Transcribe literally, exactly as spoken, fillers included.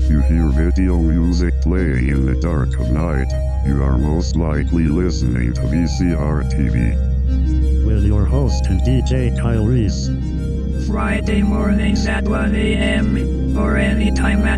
you hear video music playing in the dark of night, you are most likely listening to V C R T V. With your host and D J Kyle Reese. Friday mornings at one a.m. or anytime at